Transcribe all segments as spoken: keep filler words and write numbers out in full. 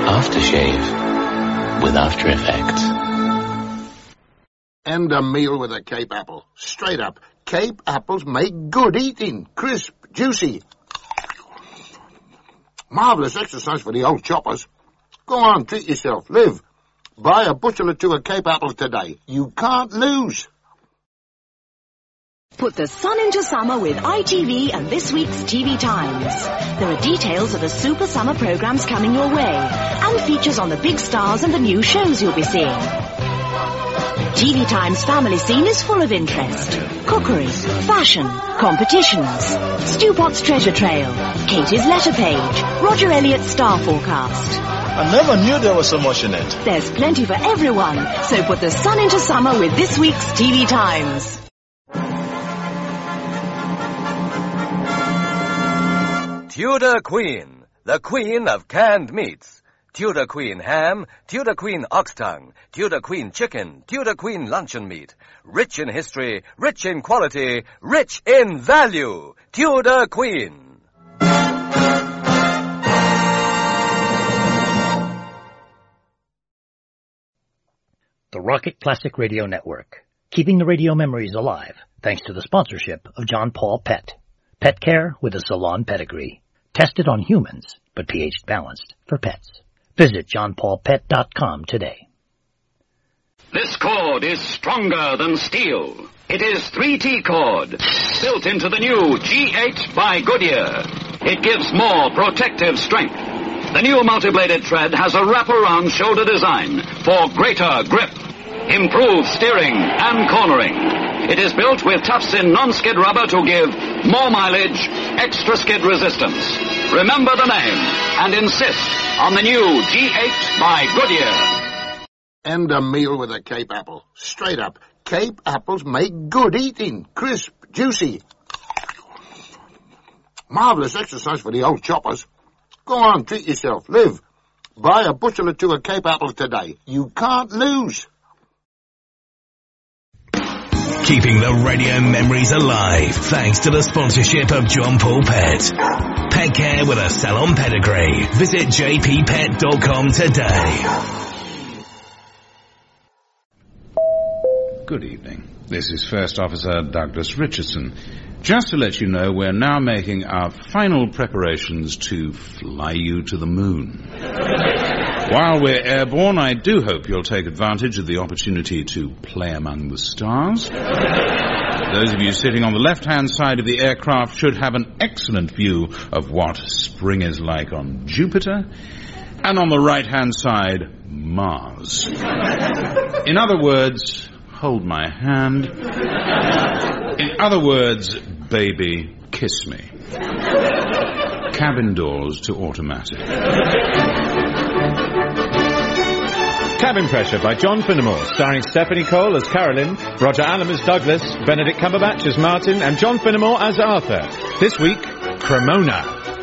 Aftershave with After Effects. And a meal with a Cape apple. Straight up. Cape apples make good eating. Crisp, juicy. Marvellous exercise for the old choppers. Go on, treat yourself. Live. Buy a bushel or two of Cape apples today. You can't lose. Put the sun into summer with I T V and this week's T V Times. There are details of the super summer programs coming your way and features on the big stars and the new shows you'll be seeing. T V Times family scene is full of interest. Cookery, fashion, competitions, Stewpot's treasure trail, Katie's letter page, Roger Elliott's star forecast. I never knew there was so much in it. There's plenty for everyone, so put the sun into summer with this week's T V Times. Tudor Queen, the queen of canned meats. Tudor Queen ham, Tudor Queen ox tongue, Tudor Queen chicken, Tudor Queen luncheon meat. Rich in history, rich in quality, rich in value. Tudor Queen. The Rocket Classic Radio Network, keeping the radio memories alive thanks to the sponsorship of John Paul Pet. Pet care with a salon pedigree. Tested on humans, but pH balanced for pets. Visit john paul pet dot com today. This cord is stronger than steel. It is three T cord, built into the new G eight by Goodyear. It gives more protective strength. The new multi-bladed thread has a wraparound shoulder design for greater grip, improved steering and cornering. It is built with tufts-in non-skid rubber to give more mileage, extra skid resistance. Remember the name and insist on the new G eight by Goodyear. And a meal with a Cape apple. Straight up. Cape apples make good eating. Crisp, juicy. Marvellous exercise for the old choppers. Go on, treat yourself. Live. Buy a bushel or two of Cape apples today. You can't lose. Keeping the radio memories alive thanks to the sponsorship of John Paul Pet. Pet care with a salon pedigree. Visit j p pet dot com today. Good evening. This is First Officer Douglas Richardson. Just to let you know, we're now making our final preparations to fly you to the moon. While we're airborne, I do hope you'll take advantage of the opportunity to play among the stars. Those of you sitting on the left-hand side of the aircraft should have an excellent view of what spring is like on Jupiter, and on the right-hand side, Mars. In other words, hold my hand. In other words, baby, kiss me. Cabin doors to automatic. Cabin Pressure by John Finnemore, starring Stephanie Cole as Carolyn, Roger Allam as Douglas, Benedict Cumberbatch as Martin, and John Finnemore as Arthur. This week, Cremona.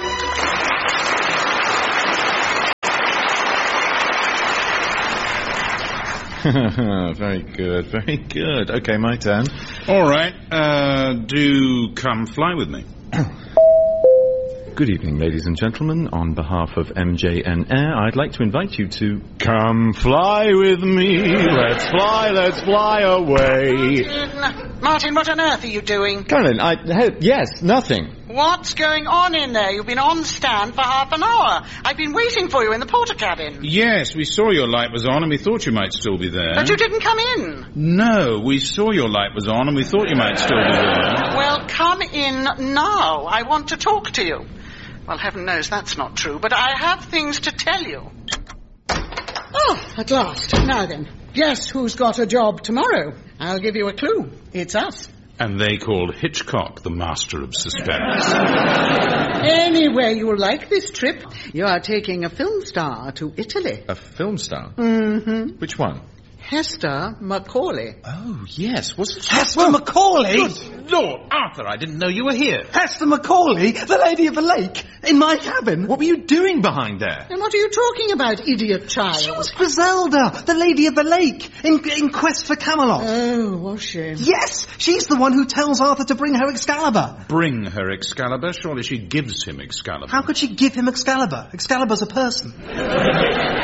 Very good, very good. Okay, my turn. All right, uh, do come fly with me. Good evening, ladies and gentlemen. On behalf of M J N Air, I'd like to invite you to come fly with me. Let's fly, let's fly away. Martin, Martin, what on earth are you doing? Carolyn, I... He, yes, nothing. What's going on in there? You've been on stand for half an hour. I've been waiting for you in the porter cabin. Yes, we saw your light was on and we thought you might still be there. But you didn't come in. No, we saw your light was on and we thought you might still be there. Well, come in now. I want to talk to you. Well, heaven knows that's not true, but I have things to tell you. Oh, at last. Now then, guess who's got a job tomorrow? I'll give you a clue. It's us. And they called Hitchcock the master of suspense. Anyway, you'll like this trip. You are taking a film star to Italy. A film star? Mm-hmm. Which one? Hester Macaulay. Oh, yes. Was it Hester Macaulay? Good Lord, Arthur, I didn't know you were here. Hester Macaulay? The Lady of the Lake? In my cabin? What were you doing behind there? And what are you talking about, idiot child? She was Griselda, the Lady of the Lake, in, in Quest for Camelot. Oh, was she? Yes, she's the one who tells Arthur to bring her Excalibur. Bring her Excalibur? Surely she gives him Excalibur. How could she give him Excalibur? Excalibur's a person.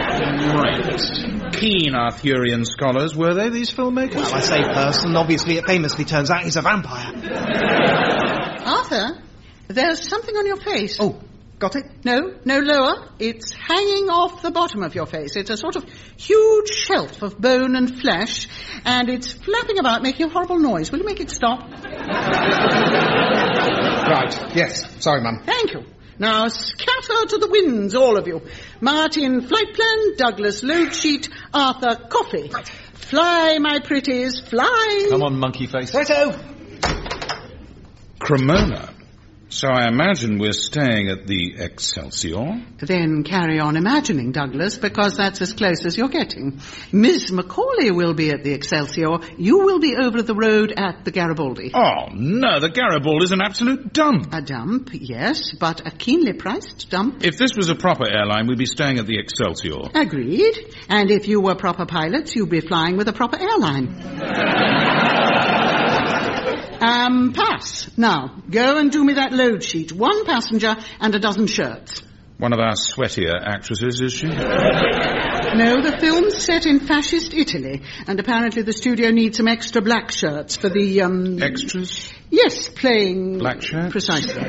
keen Arthurian scholars, were they, these filmmakers? Well, I say person. Obviously, it famously turns out he's a vampire. Arthur, there's something on your face. Oh, got it? No, no lower. It's hanging off the bottom of your face. It's a sort of huge shelf of bone and flesh, and it's flapping about, making a horrible noise. Will you make it stop? Right, yes. Sorry, Mum. Thank you. Now scatter to the winds, all of you. Martin, flight plan. Douglas, load sheet. Arthur, coffee. Fly, my pretties, fly. Come on, monkey face. Righto. Cremona. So I imagine we're staying at the Excelsior? Then carry on imagining, Douglas, because that's as close as you're getting. Miss Macaulay will be at the Excelsior. You will be over the road at the Garibaldi. Oh, no, the Garibaldi is an absolute dump. A dump, yes, but a keenly priced dump. If this was a proper airline, we'd be staying at the Excelsior. Agreed. And if you were proper pilots, you'd be flying with a proper airline. Um, pass. Now, go and do me that load sheet. One passenger and a dozen shirts. One of our sweatier actresses, is she? No, the film's set in fascist Italy, and apparently the studio needs some extra black shirts for the, um... Extras? Yes, playing... Black shirts? Precisely.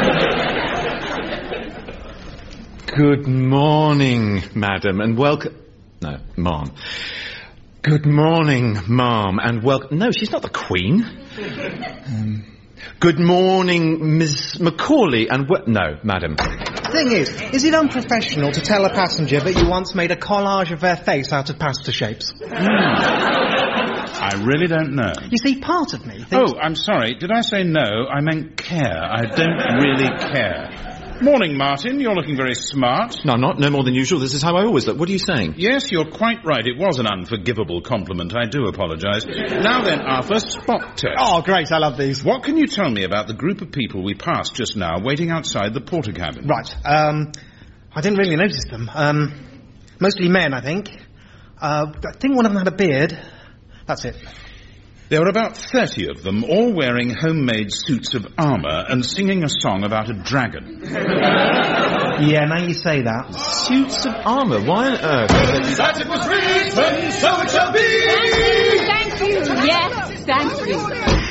Good morning, madam, and welcome... No, ma'am. Good morning, ma'am, and welcome... No, she's not the Queen. Um, good morning, Miss Macaulay, and... We- no, madam. Thing is, is it unprofessional to tell a passenger that you once made a collage of their face out of pasta shapes? Mm. I really don't know. You see, part of me thinks... Oh, I'm sorry. Did I say no? I meant care. I don't really care. Morning, Martin. You're looking very smart. No, I'm not. No more than usual. This is how I always look. What are you saying? Yes, you're quite right. It was an unforgivable compliment. I do apologise. Now then, Arthur, spot test. Oh, great. I love these. What can you tell me about the group of people we passed just now waiting outside the porter cabin? Right. Um, I didn't really notice them. Um, mostly men, I think. Uh, I think one of them had a beard. That's it. There were about thirty of them, all wearing homemade suits of armour and singing a song about a dragon. Yeah, now you say that. Suits of armour? Why on earth? That it was written, so it shall be! Thank you, thank you. Yes, thank you.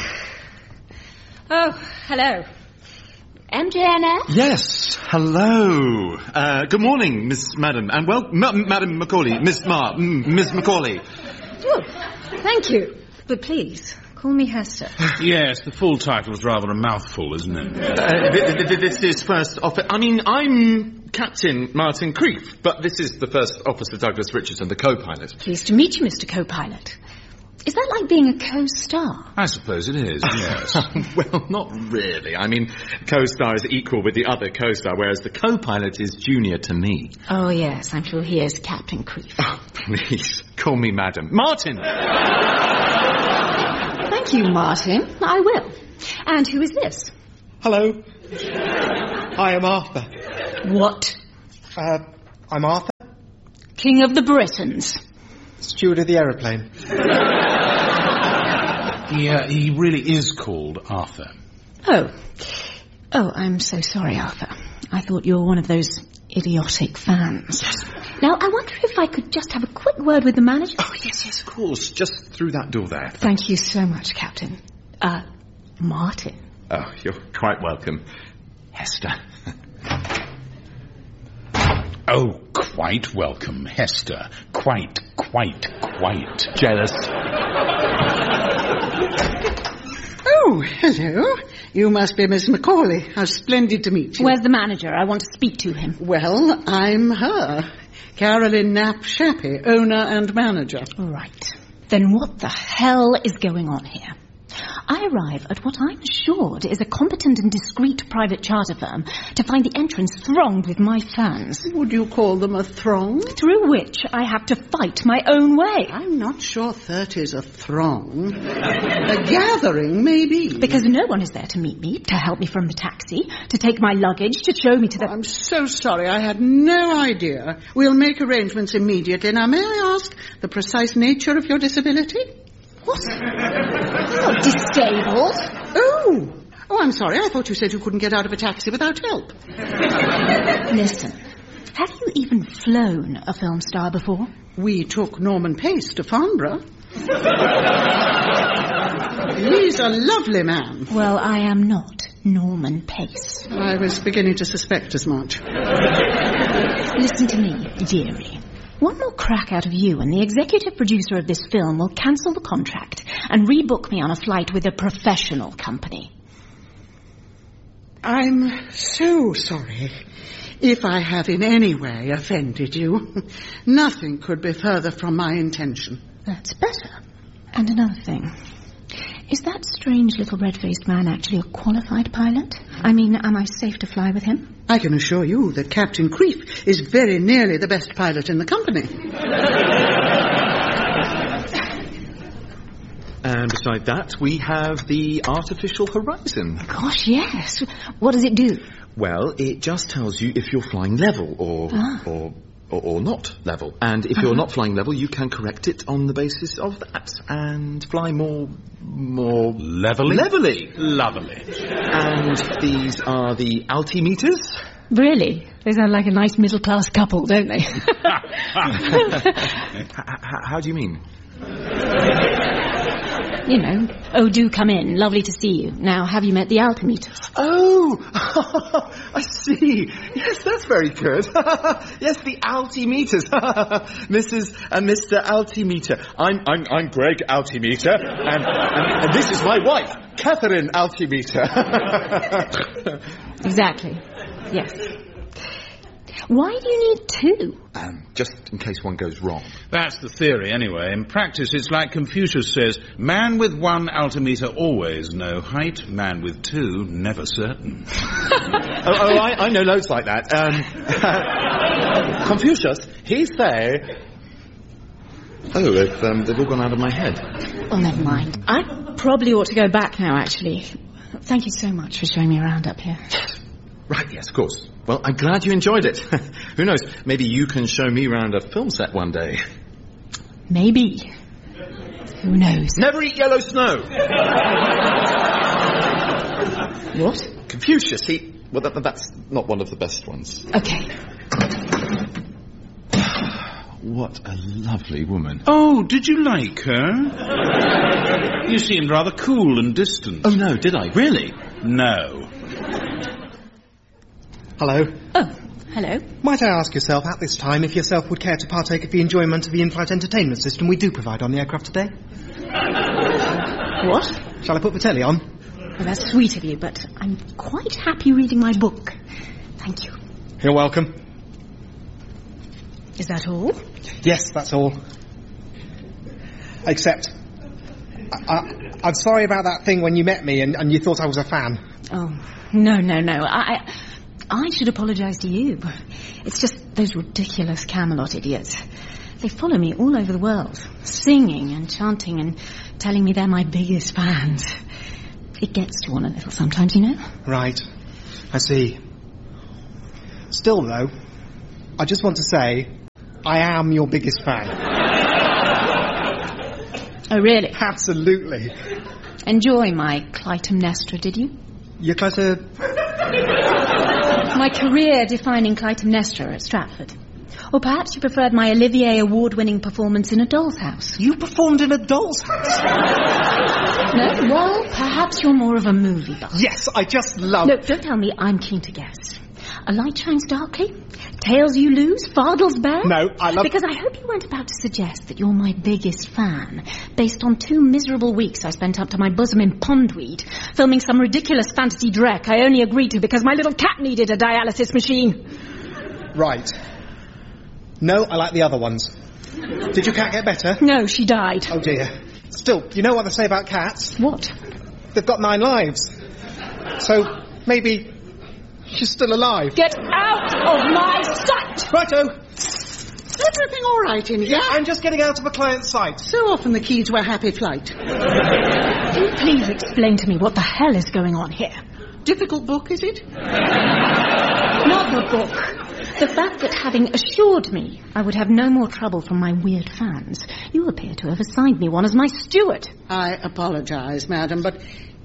Oh, hello. M J N S? Yes, hello. Uh, good morning, Miss Madam, and well, M- Madam Macaulay, Miss Ma, mm, Miss Macaulay. Oh, thank you. But please, call me Hester. Yes, the full title's rather a mouthful, isn't it? Uh, th- th- this is First Officer... I mean, I'm Captain Martin Creef, but this is the First Officer Douglas Richardson, the co-pilot. Pleased to meet you, Mister Co-Pilot. Is that like being a co-star? I suppose it is, yes. Well, not really. I mean, co-star is equal with the other co-star, whereas the co-pilot is junior to me. Oh, yes, I'm sure he is Captain Creef. Oh, please, call me Madam. Martin! Thank you, Martin. I will. And who is this? Hello. I am Arthur. What? Uh, I'm Arthur. King of the Britons. Steward of the aeroplane. Yeah, he really is called Arthur. Oh. Oh, I'm so sorry, Arthur. I thought you were one of those idiotic fans. Now, I wonder if I could just have a quick word with the manager. Oh, yes, yes, of course. Just through that door there. Thank you so much, Captain. Uh, Martin. Oh, you're quite welcome, Hester. Oh, quite welcome, Hester. Quite, quite, quite. Jealous. Oh, hello. You must be Miss Macaulay. How splendid to meet you. Where's the manager? I want to speak to him. Well, I'm her. Carolyn Knapp Shappy, owner and manager. Right. Then what the hell is going on here? I arrive at what I'm assured is a competent and discreet private charter firm to find the entrance thronged with my fans. Would you call them a throng? Through which I have to fight my own way. I'm not sure thirty's a throng. A gathering, maybe. Because no one is there to meet me, to help me from the taxi, to take my luggage, to show me to the... Oh, I'm so sorry. I had no idea. We'll make arrangements immediately. Now, may I ask the precise nature of your disability? What? I'm not disabled. Oh. Oh, I'm sorry. I thought you said you couldn't get out of a taxi without help. Listen. Have you even flown a film star before? We took Norman Pace to Farnborough. He's a lovely man. Well, I am not Norman Pace. I was beginning to suspect as much. Listen to me, dearie. One more crack out of you and the executive producer of this film will cancel the contract and rebook me on a flight with a professional company. I'm so sorry if I have in any way offended you. Nothing could be further from my intention. That's better. And another thing. Is that strange little red-faced man actually a qualified pilot? I mean, am I safe to fly with him? I can assure you that Captain Creef is very nearly the best pilot in the company. And beside that, we have the Artificial Horizon. Gosh, yes. What does it do? Well, it just tells you if you're flying level or Ah. or, or or not level. And if you're Uh-huh. not flying level, you can correct it on the basis of that and fly more more Levelly? levelly. Lovely. And these are the altimeters. Really? They sound like a nice middle-class couple, don't they? H- h- how do you mean? You know, oh, do come in. Lovely to see you. Now, have you met the altimeters? Oh, I see. Yes, that's very good. Yes, the altimeters. Missus and Mister Altimeter. I'm I'm I'm Greg Altimeter, and, and, and this is my wife, Catherine Altimeter. Exactly. Yes. Why do you need two? Um, just in case one goes wrong. That's the theory, anyway. In practice, it's like Confucius says, man with one altimeter always know height, man with two never certain. oh, oh I, I know loads like that. Um, Confucius, he say... Oh, they've, um, they've all gone out of my head. Oh, never mind. I probably ought to go back now, actually. Thank you so much for showing me around up here. Right, yes, of course. Well, I'm glad you enjoyed it. Who knows, maybe you can show me around a film set one day. Maybe. Who knows? Never eat yellow snow! What? Confucius, he... Well, that, that's not one of the best ones. Okay. What a lovely woman. Oh, did you like her? You seemed rather cool and distant. Oh, no, did I? Really? No. Hello. Oh, hello. Might I ask yourself at this time if yourself would care to partake of the enjoyment of the in-flight entertainment system we do provide on the aircraft today? What? Shall I put the telly on? Well, that's sweet of you, but I'm quite happy reading my book. Thank you. You're welcome. Is that all? Yes, that's all. Except, I, I, I'm sorry about that thing when you met me and, and you thought I was a fan. Oh, no, no, no. I, I should apologise to you. It's just those ridiculous Camelot idiots. They follow me all over the world, singing and chanting and telling me they're my biggest fans. It gets to one a little sometimes, you know. Right. I see. Still, though, I just want to say I am your biggest fan. Oh, really? Absolutely. Enjoy my Clytemnestra, did you? Your Clyte... My career-defining Clytemnestra at Stratford. Or perhaps you preferred my Olivier Award-winning performance in A Doll's House. You performed in A Doll's House? No? Well, perhaps you're more of a movie buff. Yes, I just love... No, don't tell me. I'm keen to guess. A Light Shines Darkly? Tails You Lose? Fardels Bear? No, I love... Because I hope you weren't about to suggest that you're my biggest fan, based on two miserable weeks I spent up to my bosom in Pondweed, filming some ridiculous fantasy dreck I only agreed to because my little cat needed a dialysis machine. Right. No, I like the other ones. Did your cat get better? No, she died. Oh, dear. Still, you know what they say about cats? What? They've got nine lives. So, maybe she's still alive. Get out of my sight! Righto. Everything all right in here? Yeah, I'm just getting out of a client's sight. So often the key to a happy flight. Can you please explain to me what the hell is going on here? Difficult book, is it? Not the book. The fact that having assured me I would have no more trouble from my weird fans, you appear to have assigned me one as my steward. I apologise, madam, but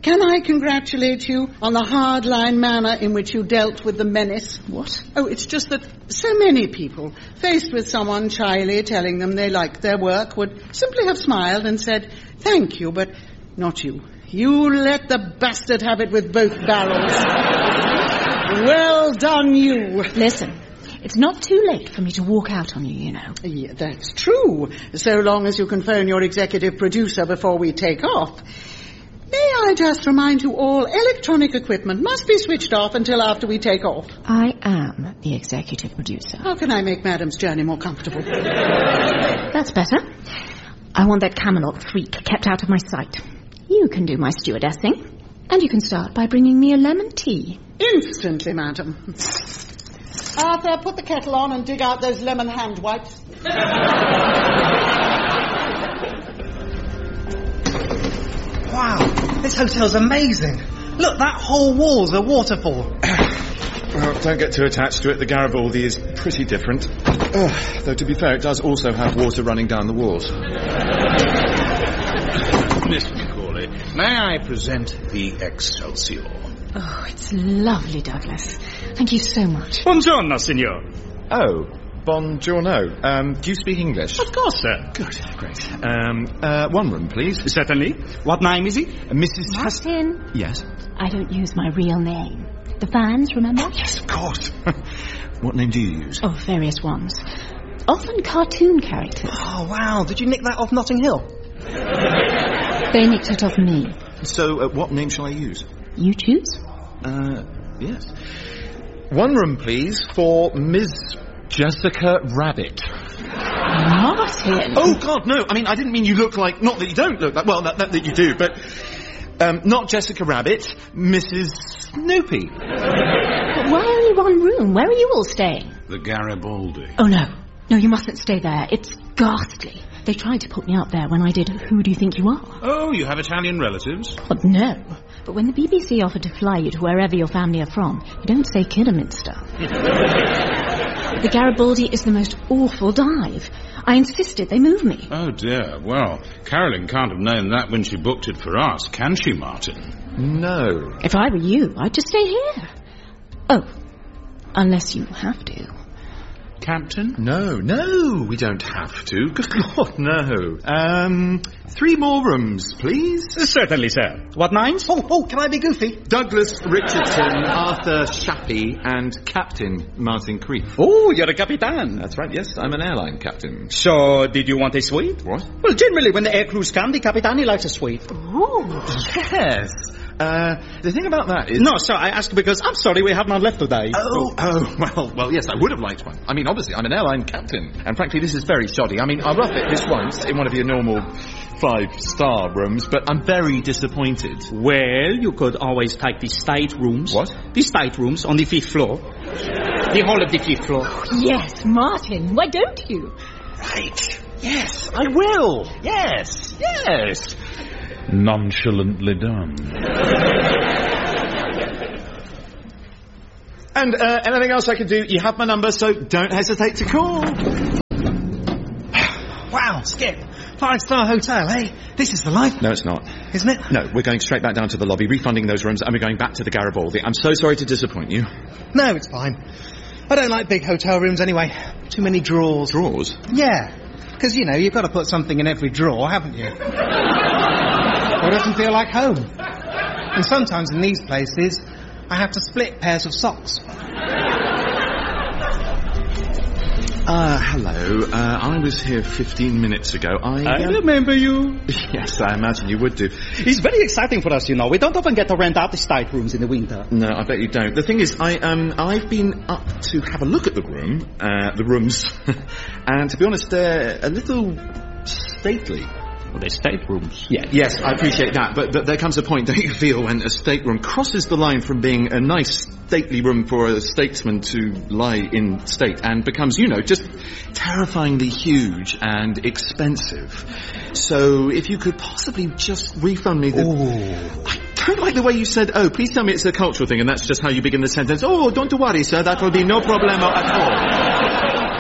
Can I congratulate you on the hardline manner in which you dealt with the menace? What? Oh, it's just that so many people, faced with someone shyly telling them they liked their work, would simply have smiled and said, thank you, but not you. You let the bastard have it with both barrels. Well done, you. Listen. It's not too late for me to walk out on you, you know. Yeah, that's true, so long as you can phone your executive producer before we take off. May I just remind you all, electronic equipment must be switched off until after we take off. I am the executive producer. How can I make Madam's journey more comfortable? That's better. I want that Camelot freak kept out of my sight. You can do my stewardessing, and you can start by bringing me a lemon tea. Instantly, Madam. Arthur, put the kettle on and dig out those lemon hand wipes. Wow, this hotel's amazing. Look, that whole wall's a waterfall. Well, don't get too attached to it. The Garibaldi is pretty different. Uh, though, to be fair, it does also have water running down the walls. Miss Macaulay, may I present the Excelsior? Oh, it's lovely, Douglas. Thank you so much. Buongiorno, signor. Oh, buongiorno. Um, do you speak English? Of course, sir. Good, great. Um, uh, one room, please. Certainly. What name is he? Uh, Missus Martin. Test- yes? I don't use my real name. The fans, remember? Yes, of course. What name do you use? Oh, various ones. Often cartoon characters. Oh, wow. Did you nick that off Notting Hill? They nicked it off me. So, uh, what name shall I use? You choose? Uh, yes. One room, please, for Miss Jessica Rabbit. Martin! Oh, God, no. I mean, I didn't mean you look like... Not that you don't look like... Well, that, that, that you do, but... Um, not Jessica Rabbit, Missus Snoopy. But why only one room? Where are you all staying? The Garibaldi. Oh, no. No, you mustn't stay there. It's ghastly. They tried to put me up there when I did Who Do You Think You Are? Oh, you have Italian relatives? But no. But when the B B C offered to fly you to wherever your family are from, you don't say Kidderminster. The Garibaldi is the most awful dive. I insisted they move me. Oh, dear. Well, Carolyn can't have known that when she booked it for us, can she, Martin? No. If I were you, I'd just stay here. Oh, unless you have to. Captain? No, no, we don't have to. Good Lord, no. Um, three more rooms, please. Certainly, sir. What names? Oh, oh, can I be goofy? Douglas Richardson, Arthur Shappy, and Captain Martin Creef. Oh, you're a Capitan. That's right, yes, I'm an airline captain. So, did you want a suite? What? Well, generally, when the air crews come, the Capitani likes a suite. Oh. Yes. Uh, the thing about that is... No, sir, I asked because I'm sorry we have not left today. Oh, oh, well, well, yes, I would have liked one. I mean, obviously, I'm an airline captain, and frankly, this is very shoddy. I mean, I'll rough it this once in one of your normal five-star rooms, but I'm very disappointed. Well, you could always take the state rooms. What? The state rooms on the fifth floor. The whole of the fifth floor. Yes, Martin, why don't you? Right. Yes, I will. Yes, yes. Nonchalantly done. And uh, anything else I can do, you have my number, so don't hesitate to call. Wow, Skip. Five-star hotel, eh? This is the life. No, it's not. Isn't it? No, we're going straight back down to the lobby, refunding those rooms, and we're going back to the Garibaldi. I'm so sorry to disappoint you. No, it's fine. I don't like big hotel rooms anyway. Too many drawers. Drawers? Yeah. Because, you know, you've got to put something in every drawer, haven't you? Or it doesn't feel like home. And sometimes in these places, I have to split pairs of socks. Uh, hello. Uh, I was here fifteen minutes ago. I... I remember you. Yes, I imagine you would do. It's very exciting for us, you know. We don't often get to rent out the state rooms in the winter. No, I bet you don't. The thing is, I, um, I've been up to have a look at the room, uh, the rooms, and to be honest, they're a little stately. Well, they're state rooms. Yeah, yes, I appreciate that, but, but there comes a point, don't you feel, when a stateroom crosses the line from being a nice, stately room for a statesman to lie in state and becomes, you know, just terrifyingly huge and expensive. So, if you could possibly just refund me the... Ooh. I don't like the way you said, oh, please tell me it's a cultural thing, and that's just how you begin the sentence. Oh, don't worry, sir, that will be no problemo at all.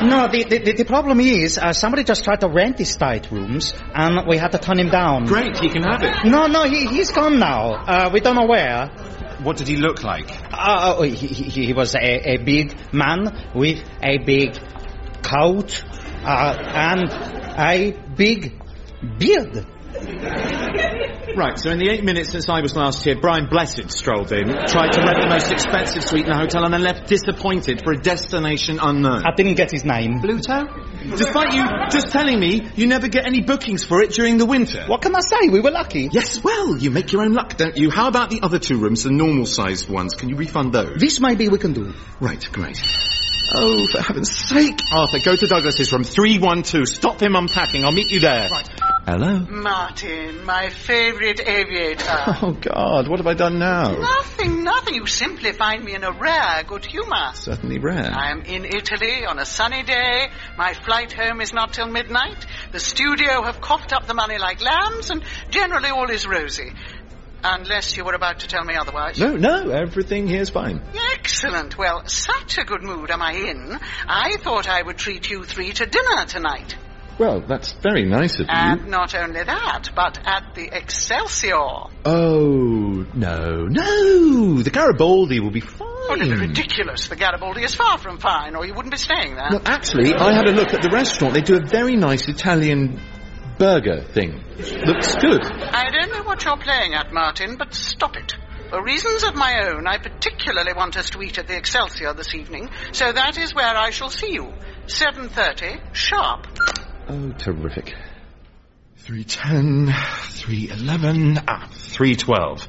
No, the, the, the problem is, uh, somebody just tried to rent these tight rooms, and we had to turn him down. Great, he can have it. No, no, he, he's gone now. Uh, we don't know where. What did he look like? Uh, he, he, he was a, a big man with a big coat uh, and a big beard. Right, so in the eight minutes since I was last here, Brian Blessed strolled in, tried to rent the most expensive suite in the hotel, and then left disappointed for a destination unknown. I didn't get his name. Bluto? Despite you just telling me you never get any bookings for it during the winter. What can I say? We were lucky. Yes, well, you make your own luck, don't you? How about the other two rooms, the normal-sized ones? Can you refund those? This maybe we can do. Right, great. Oh, for heaven's sake. Arthur, go to Douglas's room, three one two. Stop him unpacking. I'll meet you there. Right. Hello? Martin, my favourite aviator. Oh, God, what have I done now? Nothing, nothing. You simply find me in a rare good humour. Certainly rare. I am in Italy on a sunny day. My flight home is not till midnight. The studio have coughed up the money like lambs, and generally all is rosy. Unless you were about to tell me otherwise. No, no, everything here's fine. Excellent. Well, such a good mood am I in. I thought I would treat you three to dinner tonight. Well, that's very nice of you. And not only that, but at the Excelsior. Oh, no, no. The Garibaldi will be fine. Oh, no, ridiculous. The Garibaldi is far from fine, or you wouldn't be staying there. No, actually, I had a look at the restaurant. They do a very nice Italian burger thing. Looks good. I don't know what you're playing at, Martin, but stop it. For reasons of my own, I particularly want us to eat at the Excelsior this evening, so that is where I shall see you. seven thirty, sharp. Oh, terrific. three ten, three eleven, ah, three twelve.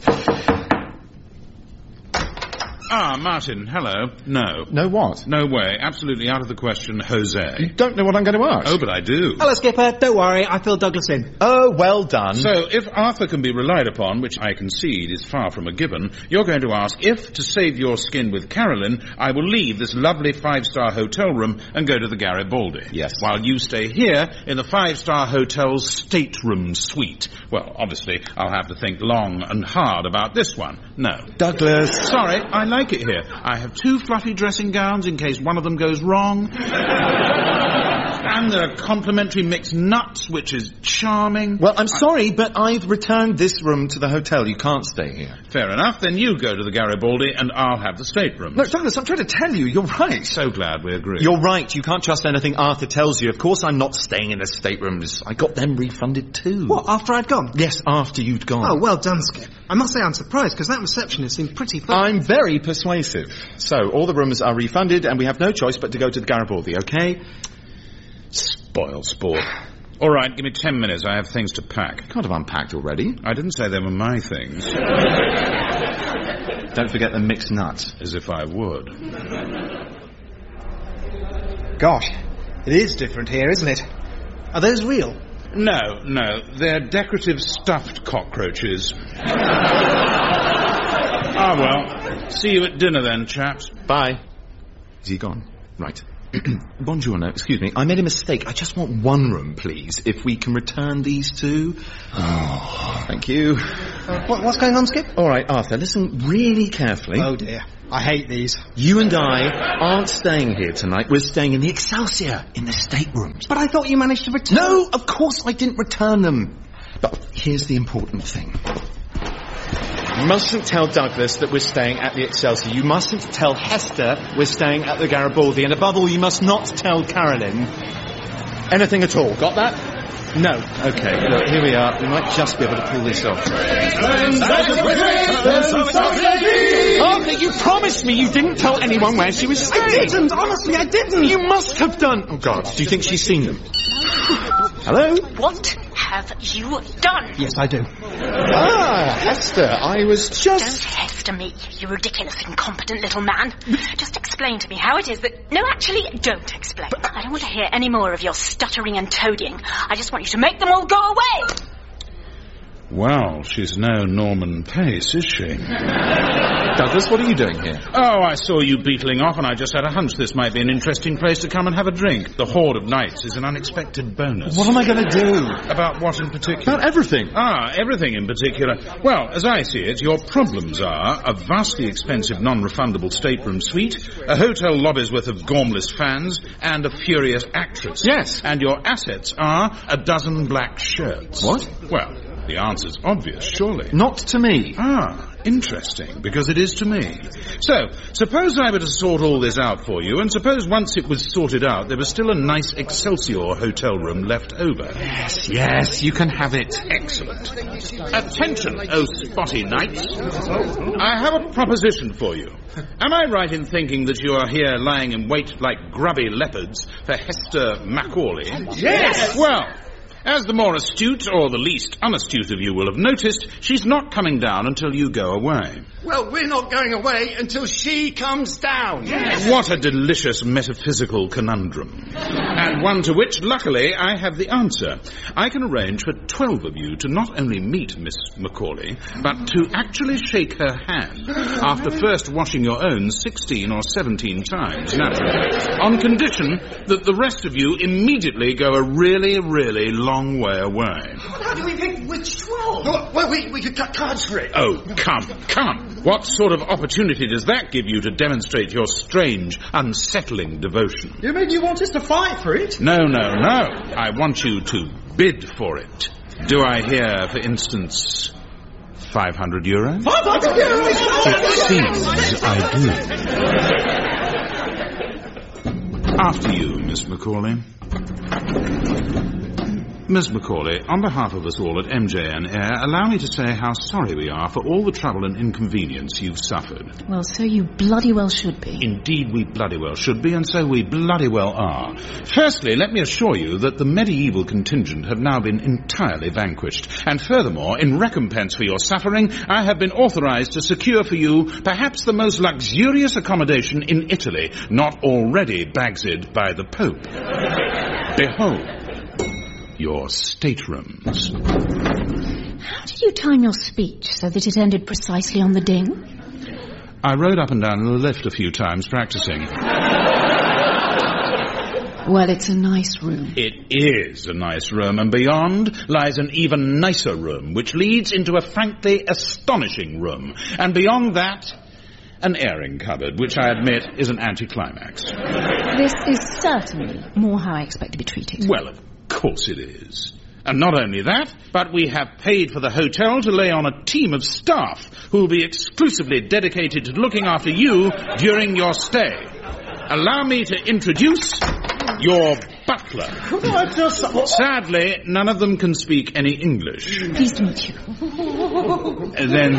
Ah, Martin, hello. No. No what? No way. Absolutely out of the question, Jose. You don't know what I'm going to ask. Oh, but I do. Hello, Skipper. Don't worry, I filled Douglas in. Oh, well done. So, if Arthur can be relied upon, which I concede is far from a given, you're going to ask if, to save your skin with Carolyn, I will leave this lovely five-star hotel room and go to the Garibaldi. Yes. While you stay here in the five-star hotel's stateroom suite. Well, obviously, I'll have to think long and hard about this one. No. Douglas. Sorry, I like it here. I have two fluffy dressing gowns in case one of them goes wrong. And there are complimentary mixed nuts, which is charming. Well, I'm sorry, but I've returned this room to the hotel. You can't stay here. Fair enough. Then you go to the Garibaldi and I'll have the stateroom. No, Douglas, I'm trying to tell you. You're right. So glad we agree. You're right. You can't trust anything Arthur tells you. Of course I'm not staying in the staterooms. I got them refunded too. What, after I'd gone? Yes, after you'd gone. Oh, well done, Skip. I must say I'm surprised, because that receptionist seemed pretty fun. I'm very persuasive. So, all the rooms are refunded, and we have no choice but to go to the Garibaldi, okay? Spoil sport. All right, give me ten minutes. I have things to pack. You can't have unpacked already. I didn't say they were my things. Don't forget the mixed nuts. As if I would. Gosh, it is different here, isn't it? Are those real? No, no. They're decorative stuffed cockroaches. Ah, well. See you at dinner then, chaps. Bye. Is he gone? Right. Buongiorno, excuse me. I made a mistake. I just want one room, please. If we can return these two. Oh, thank you. Uh, what, what's going on, Skip? All right, Arthur, listen really carefully. Oh, dear. I hate these. You and I aren't staying here tonight. We're staying in the Excelsior, in the staterooms. But I thought you managed to return... No, of course I didn't return them. But here's the important thing. You mustn't tell Douglas that we're staying at the Excelsior. You mustn't tell Hester we're staying at the Garibaldi. And above all, you must not tell Carolyn anything at all. Got that? No. Okay, look, here we are. We might just be able to pull this off. Arthur, you promised me you didn't tell anyone where she was staying. I didn't, honestly, I didn't. You must have done. Oh, God, do you think she's seen them? Hello? What have you done? Yes, I do. Ah, Hester, I was just... Don't Hester me, you ridiculous, incompetent little man. Just explain to me how it is that... No, actually, don't explain. But, uh... I don't want to hear any more of your stuttering and toadying. I just want you to make them all go away. Well, she's no Norman Pace, is she? Douglas, what are you doing here? Oh, I saw you beetling off, and I just had a hunch this might be an interesting place to come and have a drink. The Horde of Knights is an unexpected bonus. What am I going to do? About what in particular? About everything. Ah, everything in particular. Well, as I see it, your problems are a vastly expensive non-refundable stateroom suite, a hotel lobby's worth of gormless fans, and a furious actress. Yes. And your assets are a dozen black shirts. What? Well, the answer's obvious, surely. Not to me. Ah, interesting, because it is to me. So, suppose I were to sort all this out for you, and suppose once it was sorted out, there was still a nice Excelsior hotel room left over. Yes, yes, you can have it. Excellent. Attention, oh spotty knights. I have a proposition for you. Am I right in thinking that you are here lying in wait like grubby leopards for Hester Macaulay? Yes! Well, as the more astute or the least unastute of you will have noticed, she's not coming down until you go away. Well, we're not going away until she comes down. Yes. What a delicious metaphysical conundrum. And one to which, luckily, I have the answer. I can arrange for twelve of you to not only meet Miss Macaulay, but to actually shake her hand after first washing your own sixteen or seventeen times, naturally, on condition that the rest of you immediately go a really, really long way away. How do we pick which twelve? Well, well we, we could cut cards for it. Oh, come, come. What sort of opportunity does that give you to demonstrate your strange, unsettling devotion? You mean you want us to fight for it? No, no, no. I want you to bid for it. Do I hear, for instance, five hundred euros? five hundred euros? It seems I do. After you, Miss Macaulay. Miss Macaulay, on behalf of us all at M J N Air, allow me to say how sorry we are for all the trouble and inconvenience you've suffered. Well, so you bloody well should be. Indeed we bloody well should be, and so we bloody well are. Firstly, let me assure you that the medieval contingent have now been entirely vanquished. And furthermore, in recompense for your suffering, I have been authorized to secure for you perhaps the most luxurious accommodation in Italy, not already bagsed by the Pope. Behold. Your staterooms. How did you time your speech so that it ended precisely on the ding? I rode up and down in the lift a few times practicing. Well, it's a nice room. It is a nice room, and beyond lies an even nicer room, which leads into a frankly astonishing room. And beyond that, an airing cupboard, which I admit is an anticlimax. This is certainly more how I expect to be treated. Well, of course it is. And not only that, but we have paid for the hotel to lay on a team of staff who will be exclusively dedicated to looking after you during your stay. Allow me to introduce your butler. Sadly, none of them can speak any English. Pleased to meet you. And then...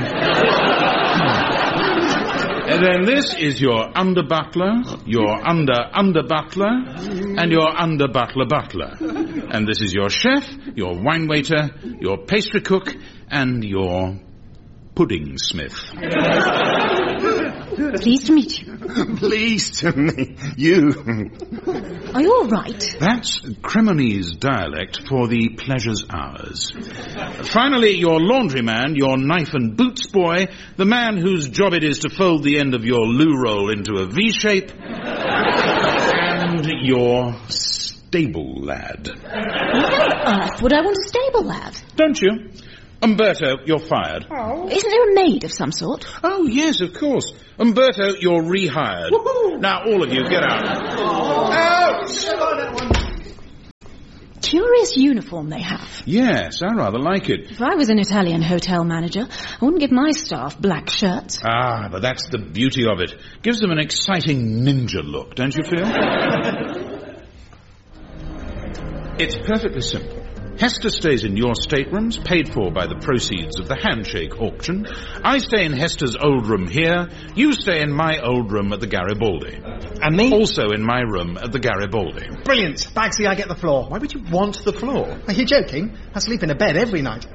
And then this is your under-butler, your under-under-butler, and your under-butler-butler. And this is your chef, your wine waiter, your pastry cook, and your pudding smith. Pleased to meet you. Pleased to meet you. Are you all right? That's Cremonese dialect for the pleasure's hours. Finally, your laundryman, your knife and boots boy, the man whose job it is to fold the end of your loo roll into a V shape, and your stable lad. Why on earth would I want a stable lad? Don't you? Umberto, you're fired. Oh. Isn't there a maid of some sort? Oh, yes, of course. Umberto, you're rehired. Woo-hoo. Now, all of you, get out. Oh. Ouch! Curious uniform they have. Yes, I rather like it. If I was an Italian hotel manager, I wouldn't give my staff black shirts. Ah, but that's the beauty of it. Gives them an exciting ninja look, don't you feel? It's perfectly simple. Hester stays in your staterooms, paid for by the proceeds of the handshake auction. I stay in Hester's old room here. You stay in my old room at the Garibaldi. And me? Also in my room at the Garibaldi. Brilliant. Bagsy, I get the floor. Why would you want the floor? Are you joking? I sleep in a bed every night.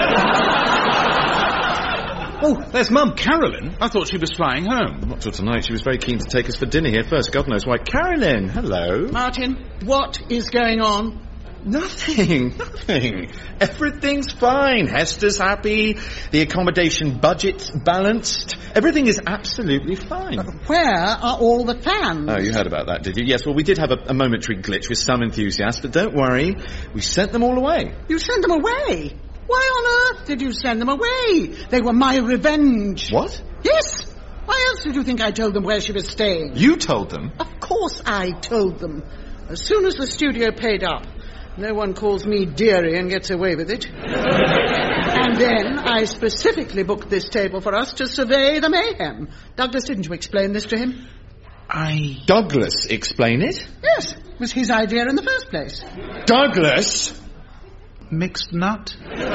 Oh, there's Mum. Carolyn? I thought she was flying home. Not till tonight. She was very keen to take us for dinner here first. God knows why. Carolyn, hello. Martin, what is going on? Nothing, nothing. Everything's fine. Hester's happy. The accommodation budget's balanced. Everything is absolutely fine. Where are all the fans? Oh, you heard about that, did you? Yes, well, we did have a, a momentary glitch with some enthusiasts, but don't worry. We sent them all away. You sent them away? Why on earth did you send them away? They were my revenge. What? Yes. Why else did you think I told them where she was staying? You told them? Of course I told them. As soon as the studio paid up. No one calls me dearie and gets away with it. And then I specifically booked this table for us to survey the mayhem. Douglas, didn't you explain this to him? I... Douglas explain it? Yes. It was his idea in the first place. Douglas? Mixed nut?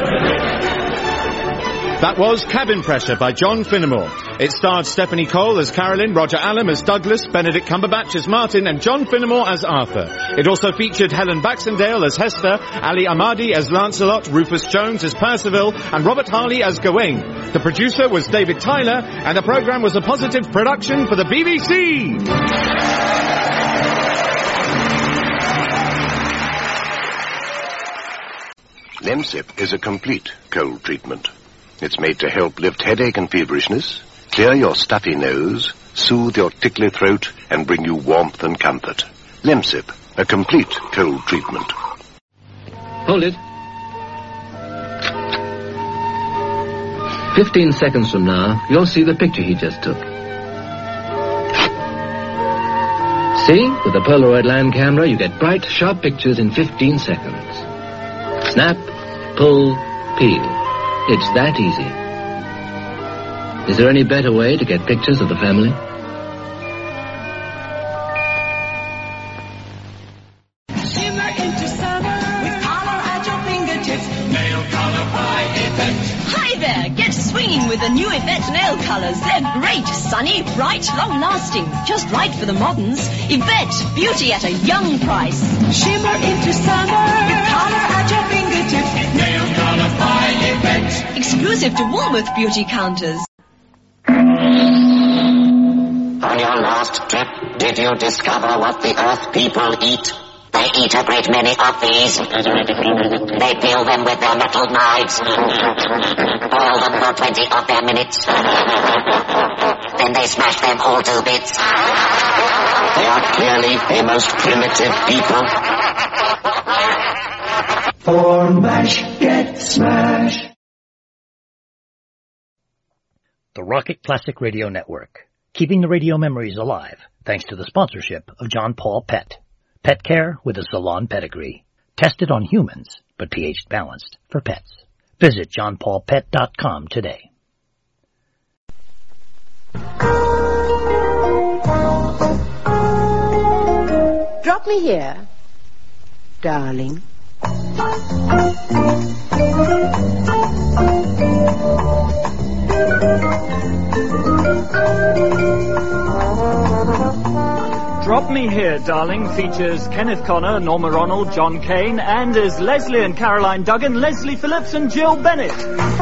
That was Cabin Pressure by John Finnemore. It starred Stephanie Cole as Carolyn, Roger Allam as Douglas, Benedict Cumberbatch as Martin, and John Finnemore as Arthur. It also featured Helen Baxendale as Hester, Ali Ahmadi as Lancelot, Rufus Jones as Percival, and Robert Harley as Gawain. The producer was David Tyler, and the programme was a positive production for the B B C. Lemsip is a complete cold treatment. It's made to help lift headache and feverishness, clear your stuffy nose, soothe your tickly throat, and bring you warmth and comfort. Lemsip, a complete cold treatment. Hold it. Fifteen seconds from now, you'll see the picture he just took. See? With a Polaroid land camera, you get bright, sharp pictures in fifteen seconds. Snap, pull, peel. It's that easy. Is there any better way to get pictures of the family? Shimmer into summer with color at your fingertips. Nail color by Yvette. Hi there, get swinging with the new Yvette nail colors. They're great, sunny, bright, long-lasting, just right for the moderns. Yvette, beauty at a young price. Shimmer into summer with color at your fingertips. Nail color by Yvette. Exclusive to Woolworth beauty counters. On your last trip, did you discover what the Earth people eat? They eat a great many of these. They peel them with their metal knives. Boil them for twenty of their minutes. Then they smash them all to bits. They are clearly the most primitive people. For mash, get smash. The Rocket Classic Radio Network, keeping the radio memories alive thanks to the sponsorship of John Paul Pet. Pet care with a salon pedigree. Tested on humans, but pH balanced for pets. Visit john paul pet dot com today. Drop me here, darling. Drop Me Here, Darling features Kenneth Connor, Norma Ronald, John Cain, and as Leslie and Caroline Duggan, Leslie Phillips and Jill Bennett.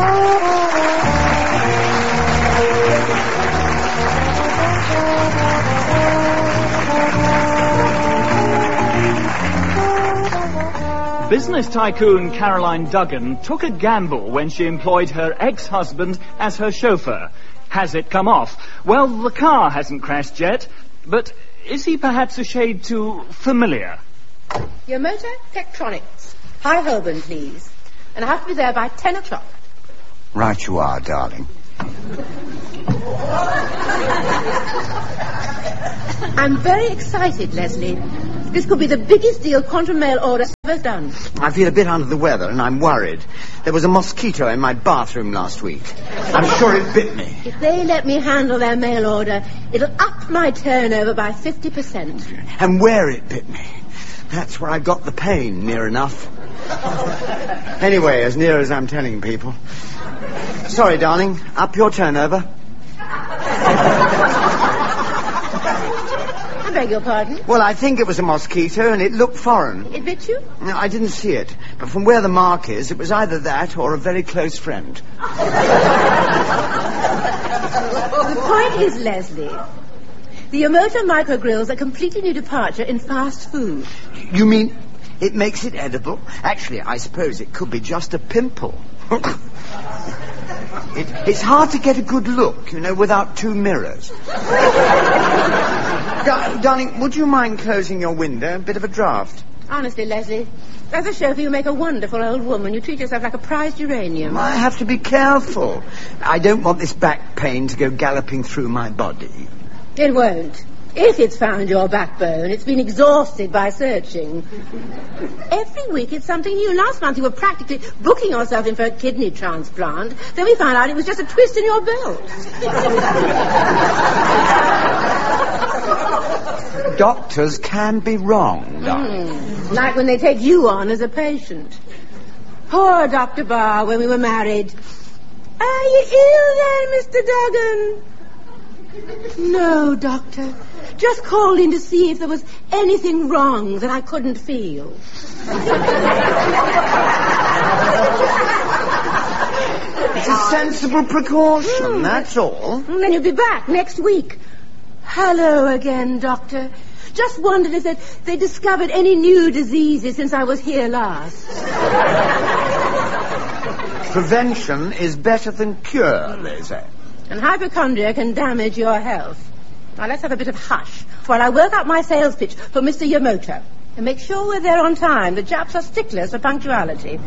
Business tycoon Caroline Duggan took a gamble when she employed her ex-husband as her chauffeur. Has it come off? Well, the car hasn't crashed yet, but is he perhaps a shade too familiar? Your motor, Tektronix. High Holborn, please. And I have to be there by ten o'clock. Right you are, darling. I'm very excited, Leslie. This could be the biggest deal Quantum Mail order ever done. I feel a bit under the weather and I'm worried. There was a mosquito in my bathroom last week. I'm sure it bit me. If they let me handle their mail order, it'll up my turnover by fifty percent. And where it bit me. That's where I got the pain, near enough. Anyway, as near as I'm telling people. Sorry, darling. Up your turnover. I beg your pardon? Well, I think it was a mosquito and it looked foreign. It bit you? No, I didn't see it. But from where the mark is, it was either that or a very close friend. The point is, Leslie, the Yamato microgrills are a completely new departure in fast food. You mean It makes it edible. Actually, I suppose it could be just a pimple. it, it's hard to get a good look, you know, without two mirrors. Dar- darling, would you mind closing your window? A bit of a draught. Honestly, Leslie, as a chauffeur, you make a wonderful old woman. You treat yourself like a prized uranium. I have to be careful. I don't want this back pain to go galloping through my body. It won't. If it's found your backbone, it's been exhausted by searching. Every week it's something new. Last month you were practically booking yourself in for a kidney transplant. Then we found out it was just a twist in your belt. Doctors can be wrong, darling. Mm, like when they take you on as a patient. Poor Doctor Barr, when we were married. Are you ill then, Mister Duggan? No, Doctor. Just called in to see if there was anything wrong that I couldn't feel. It's a sensible precaution, mm, that's all. And then you'll be back next week. Hello again, Doctor. Just wondered if they'd, they discovered any new diseases since I was here last. Prevention is better than cure, they say. And hypochondria can damage your health. Now let's have a bit of hush while I work out my sales pitch for Mister Yamamoto. And make sure we're there on time. The Japs are sticklers for punctuality.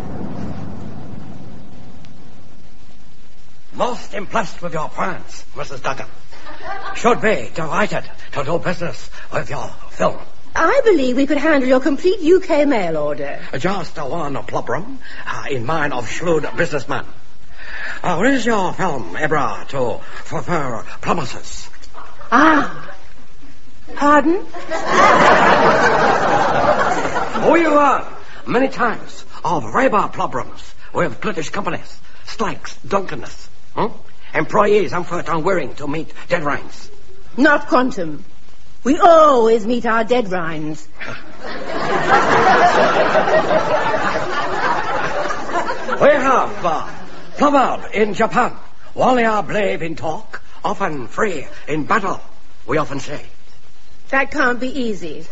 Most impressed with your plans, Missus Duggan. Should be delighted to do business with your film. I believe we could handle your complete U K mail order. Just one problem uh, in mind of shrewd businessman. Uh, where is your film, Ibra, to fulfill promises? Ah. Pardon? Oh, you are many times of labor problems with British companies, strikes, drunkenness. Hmm? Employees unfit and willing to meet deadlines. Not Quantum. We always meet our deadlines. We have uh, proverb in Japan. Warrior brave in talk, often free in battle, we often say. That can't be easy.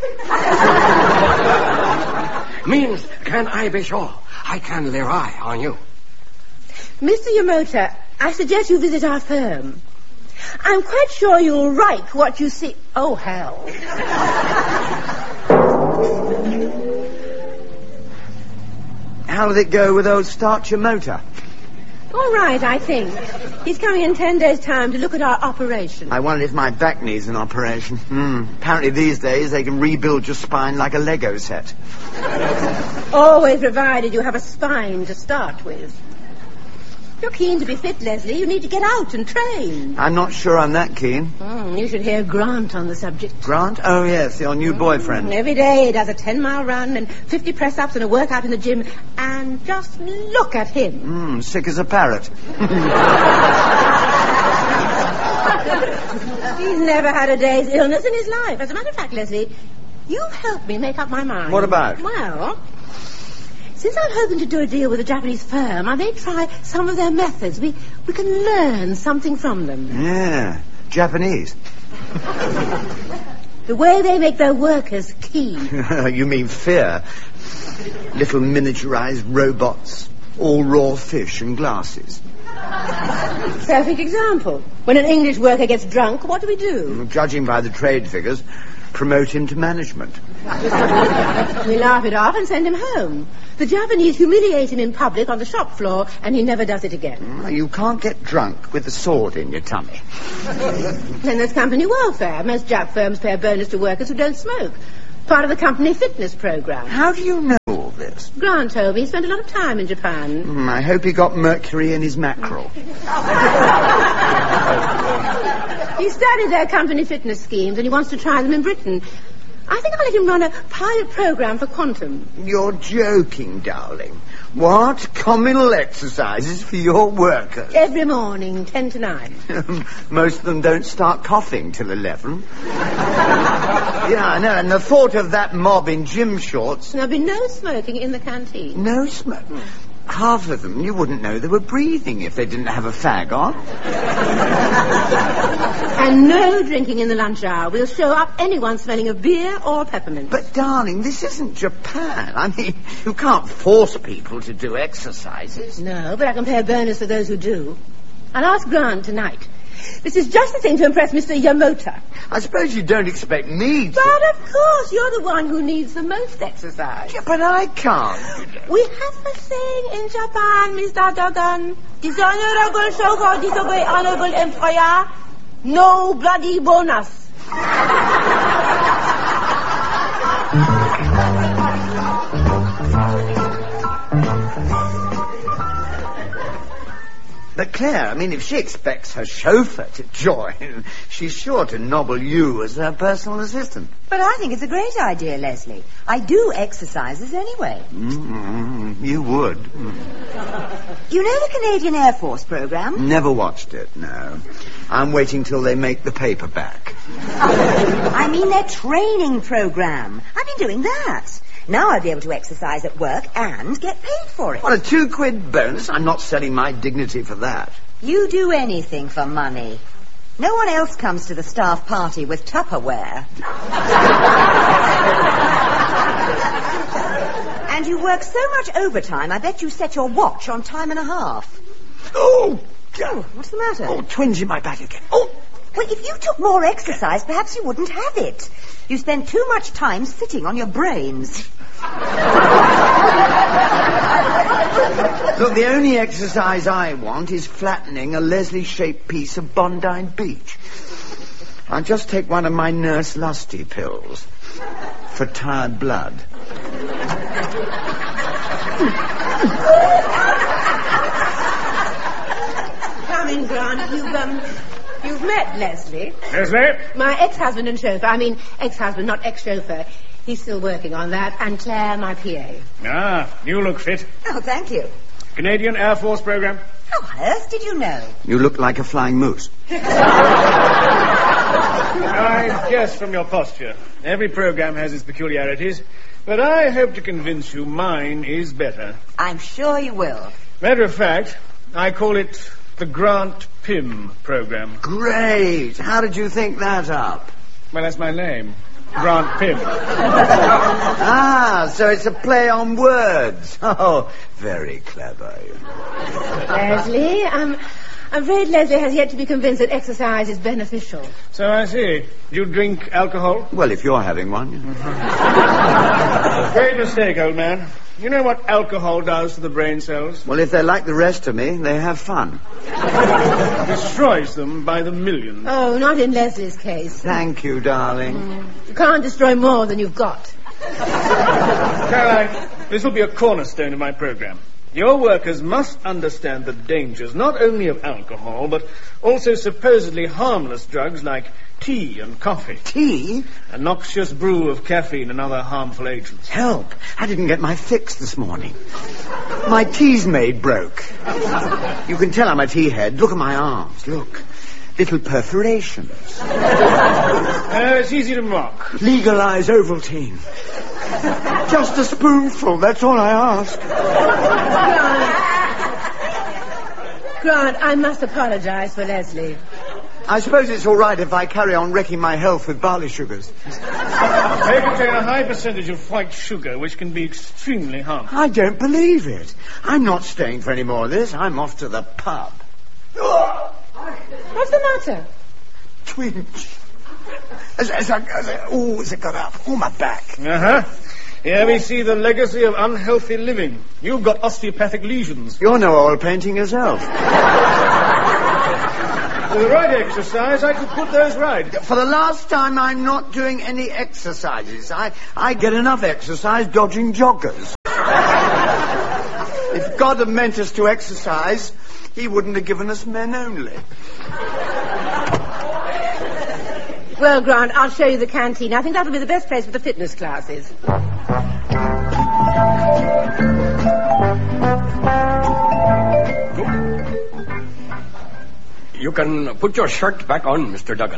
Means, can I be sure I can rely on you? Mister Yamamoto, I suggest you visit our firm. I'm quite sure you'll like what you see. Oh, hell. How did it go with old Start Yamamoto? All right, I think. He's coming in ten days' time to look at our operation. I wonder if my back needs an operation. Hmm. Apparently these days they can rebuild your spine like a Lego set. Always provided you have a spine to start with. You're keen to be fit, Leslie. You need to get out and train. I'm not sure I'm that keen. Mm, you should hear Grant on the subject. Grant? Oh, yes, your new mm, boyfriend. Every day he does a ten-mile run and fifty press-ups and a workout in the gym. And just look at him. Hmm, sick as a parrot. He's never had a day's illness in his life. As a matter of fact, Leslie, you've helped me make up my mind. What about? Well, since I'm hoping to do a deal with a Japanese firm, I may try some of their methods. We we can learn something from them. Yeah, Japanese. The way they make their workers key. You mean fear? Little miniaturized robots, all raw fish and glasses. Perfect example. When an English worker gets drunk, what do we do? Judging by the trade figures, promote him to management. We laugh it off and send him home. The Japanese humiliate him in public on the shop floor, and he never does it again. You can't get drunk with a sword in your tummy. Then there's company welfare. Most Jap firms pay a bonus to workers who don't smoke. Part of the company fitness program. How do you know all this? Grant told me he spent a lot of time in Japan. Mm, I hope he got mercury in his mackerel. He studied their company fitness schemes and he wants to try them in Britain. I think I'll let him run a pilot program for Quantum. You're joking, darling. What? Communal exercises for your workers? Every morning, ten to nine. Most of them don't start coughing till eleven. Yeah, I know, and the thought of that mob in gym shorts... There'll be no smoking in the canteen. No smoke? Half of them you wouldn't know they were breathing if they didn't have a fag on. And no drinking in the lunch hour. We'll show up anyone smelling of beer or peppermint. But, darling, this isn't Japan. I mean, you can't force people to do exercises. No, but I can pay a bonus for those who do. I'll ask Grant tonight. This is just the thing to impress Mister Yamota. I suppose you don't expect me to... But of course, you're the one who needs the most exercise. Yeah, but I can't. We have a saying in Japan, Mister Duggan. Dishonorable show for disobey honorable employer. No bloody bonus. But Claire, I mean, if she expects her chauffeur to join, she's sure to nobble you as her personal assistant. But I think it's a great idea, Leslie. I do exercises anyway. Mm, you would. You know the Canadian Air Force program? Never watched it, no. I'm waiting till they make the paperback. I mean their training program. I've been doing that. Now I'll be able to exercise at work and get paid for it. What, a two-quid bonus? I'm not selling my dignity for that. You do anything for money. No one else comes to the staff party with Tupperware. And you work so much overtime, I bet you set your watch on time and a half. Oh! Oh, what's the matter? Oh, twinge in my back again. Oh! Well, if you took more exercise, perhaps you wouldn't have it. You spend too much time sitting on your brains. Look, the only exercise I want is flattening a Leslie-shaped piece of Bondi Beach. I'll just take one of my Nurse Lusty pills for tired blood. Come in, Grant. You've, um... You've met Leslie. Leslie? My ex-husband and chauffeur. I mean, ex-husband, not ex-chauffeur. He's still working on that. And Claire, my P A. Ah, you look fit. Oh, thank you. Canadian Air Force program? How on earth did you know? You look like a flying moose. I guess from your posture. Every program has its peculiarities, but I hope to convince you mine is better. I'm sure you will. Matter of fact, I call it the Grant Pym program. Great! How did you think that up? Well, that's my name. Grant Pym. Ah, so it's a play on words. Oh, very clever. Leslie, um, I'm afraid Leslie has yet to be convinced that exercise is beneficial. So I see. Do you drink alcohol? Well, if you're having one. Great mistake, old man. You know what alcohol does to the brain cells? Well, if they're like the rest of me, they have fun. Destroys them by the million. Oh, not in Leslie's case. Thank you, darling. Mm. You can't destroy more than you've got. Caroline, this will be a cornerstone of my program. Your workers must understand the dangers not only of alcohol, but also supposedly harmless drugs like tea and coffee. Tea? A noxious brew of caffeine and other harmful agents. Help! I didn't get my fix this morning. My tea's made broke. You can tell I'm a tea head. Look at my arms. Look. Little perforations. Uh, it's easy to mock. Legalize Ovaltine. Just a spoonful, that's all I ask. Grant, Grant, I must apologize for Leslie. I suppose it's all right if I carry on wrecking my health with barley sugars. They contain a high percentage of white sugar, which can be extremely harmful. I don't believe it. I'm not staying for any more of this. I'm off to the pub. What's the matter? Twinge. As, as I, as I, oh, as I got up. Oh, my back. Uh-huh. Here we see the legacy of unhealthy living. You've got osteopathic lesions. You're no oil painting yourself. With the right exercise, I could put those right. For the last time, I'm not doing any exercises. I, I get enough exercise dodging joggers. If God had meant us to exercise, he wouldn't have given us men only. Well, Grant, I'll show you the canteen. I think that'll be the best place for the fitness classes. You can put your shirt back on, Mister Duggan.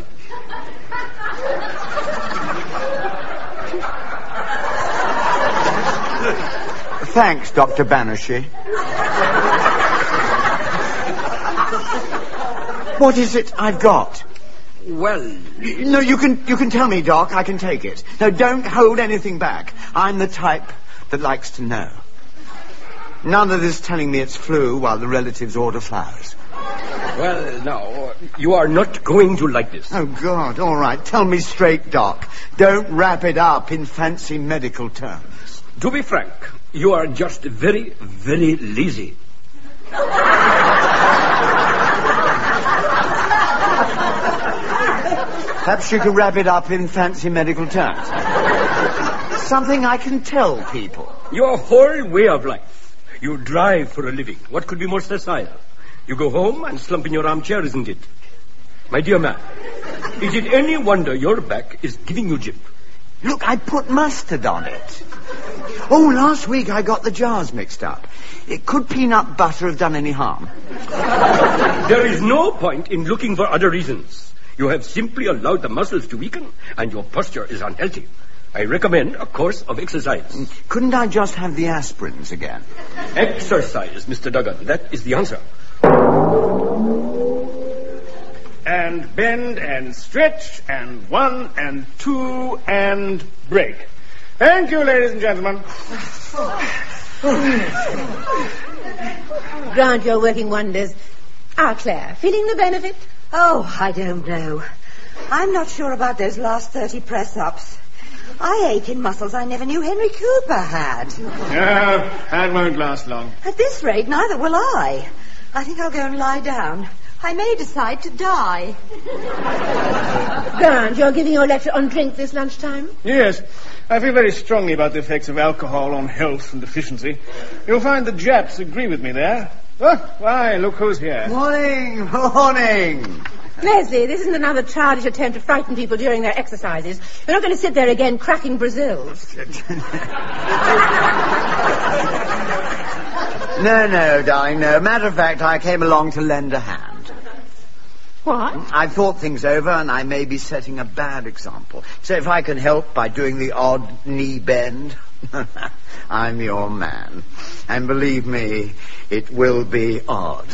Thanks, Doctor Banerjee. What is it I've got? Well... No, you can, you can tell me, Doc. I can take it. No, don't hold anything back. I'm the type that likes to know. None of this telling me it's flu while the relatives order flowers. Well, now, you are not going to like this. Oh, God, all right. Tell me straight, Doc. Don't wrap it up in fancy medical terms. To be frank, you are just very, very lazy. Perhaps you could wrap it up in fancy medical terms. Something I can tell people. Your whole way of life. You drive for a living. What could be more facile? You go home and slump in your armchair, isn't it? My dear man, is it any wonder your back is giving you jip? Look, I put mustard on it. Oh, last week I got the jars mixed up. It, could peanut butter have done any harm? There is no point in looking for other reasons. You have simply allowed the muscles to weaken, and your posture is unhealthy. I recommend a course of exercise. Couldn't I just have the aspirins again? Exercise, Mister Duggan. That is the answer. And bend and stretch and one and two and break. Thank you, ladies and gentlemen. Grant, you're working wonders. Ah, Claire, feeling the benefit? Oh, I don't know. I'm not sure about those last thirty press-ups. I ache in muscles I never knew Henry Cooper had. No, that won't last long. At this rate, neither will I. I think I'll go and lie down. I may decide to die. Grant, you're giving your lecture on drink this lunchtime? Yes. I feel very strongly about the effects of alcohol on health and efficiency. You'll find the Japs agree with me there. Oh, why, look who's here. Morning, morning. Leslie, this isn't another childish attempt to frighten people during their exercises. You're not going to sit there again cracking Brazils. No, no, darling, no. Matter of fact, I came along to lend a hand. What? I've thought things over, and I may be setting a bad example. So if I can help by doing the odd knee bend, I'm your man. And believe me, it will be odd.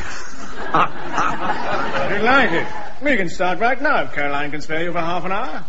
Delighted. We can start right now if Caroline can spare you for half an hour.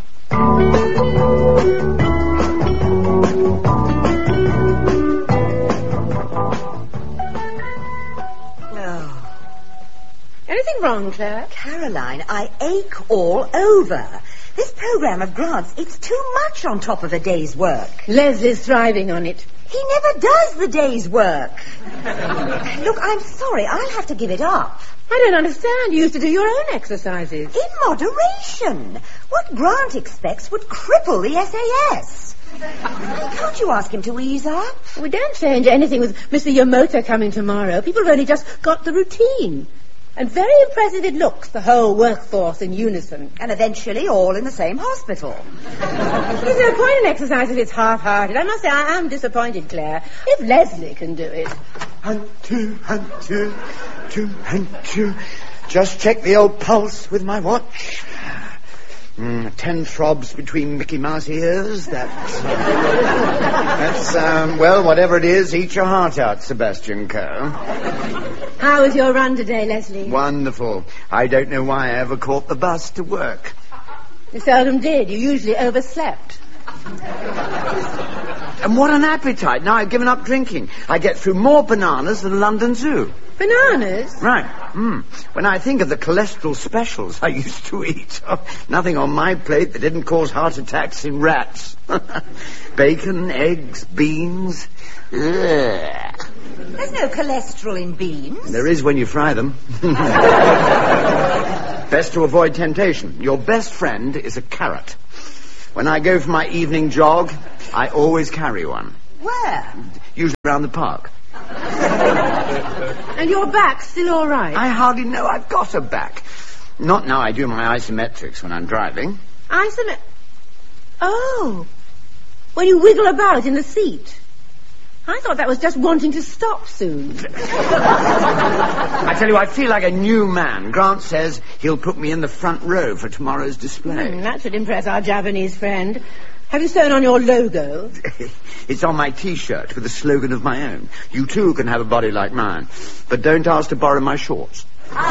Anything wrong, Claire? Caroline, I ache all over. This program of Grant's, it's too much on top of a day's work. Leslie's thriving on it. He never does the day's work. Look, I'm sorry, I'll have to give it up. I don't understand. You used to do your own exercises. In moderation. What Grant expects would cripple the S A S. Can't you ask him to ease up? We don't change anything with Mister Yamamoto coming tomorrow. People have only just got the routine. And very impressive it looks, the whole workforce in unison. And eventually all in the same hospital. There's no point in exercise if it's half-hearted. I must say, I am disappointed, Claire. If Leslie can do it. And two, and two, two, and two. Just check the old pulse with my watch. Mm, ten throbs between Mickey Mouse ears. That's, uh, that's um, well, whatever it is, eat your heart out, Sebastian Coe. How was your run today, Leslie? Wonderful. I don't know why I ever caught the bus to work. You seldom did. You usually overslept. And what an appetite. Now I've given up drinking. I get through more bananas than London Zoo. Bananas? Right. Mm. When I think of the cholesterol specials I used to eat, oh, nothing on my plate that didn't cause heart attacks in rats. Bacon, eggs, beans. Ugh. There's no cholesterol in beans. There is when you fry them. Best to avoid temptation. Your best friend is a carrot. When I go for my evening jog, I always carry one. Where? Usually around the park. And your back's still all right? I hardly know I've got a back. Not now I do my isometrics when I'm driving. Isomet... Oh. When you wiggle about in the seat. I thought that was just wanting to stop soon. I tell you, I feel like a new man. Grant says he'll put me in the front row for tomorrow's display. Mm, that should impress our Japanese friend. Have you sewn on your logo? It's on my T-shirt with a slogan of my own. You too can have a body like mine, but don't ask to borrow my shorts.